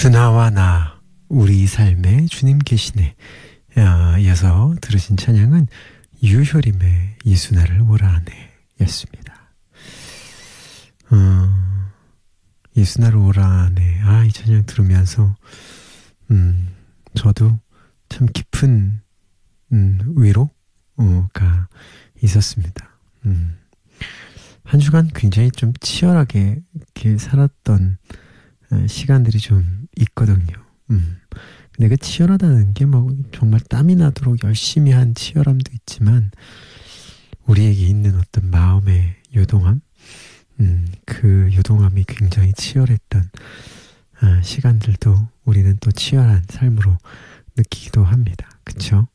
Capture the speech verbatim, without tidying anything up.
주나와 나 우리 삶에 주님 계시네. 아, 이어서 들으신 찬양은 유효림의 예수나를 오라하네 였습니다. 어, 예수나를 오라하네. 아, 이 찬양 들으면서 음, 저도 참 깊은 음, 위로가 있었습니다. 음, 한 주간 굉장히 좀 치열하게 이렇게 살았던 시간들이 좀 있거든요. 음. 근데 그 치열하다는 게 뭐 정말 땀이 나도록 열심히 한 치열함도 있지만 우리에게 있는 어떤 마음의 요동함, 음, 그 요동함이 굉장히 치열했던 아, 시간들도 우리는 또 치열한 삶으로 느끼기도 합니다. 그쵸?